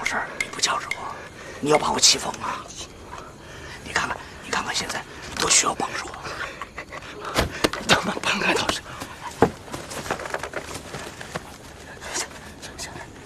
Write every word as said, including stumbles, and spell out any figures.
事儿你不叫着我，你要把我气疯啊！你看看，你看看现在多需要帮助啊！ 他们搬开倒是。